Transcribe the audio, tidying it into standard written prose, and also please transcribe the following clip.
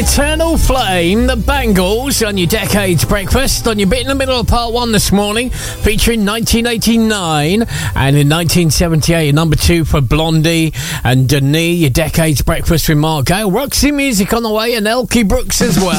Eternal Flame, the Bangles, on your Decades Breakfast, on your bit in the middle of part one this morning, featuring 1989, and in 1978, number 2 for Blondie and Denis, your Decades Breakfast with Mark Gale. Roxy Music on the way, and Elkie Brooks as well.